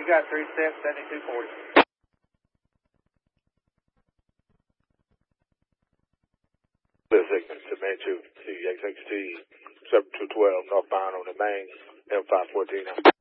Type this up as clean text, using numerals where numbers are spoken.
got 3 steps, 7240. Segment to Manchu, CXXT 7212 northbound on the main, M514.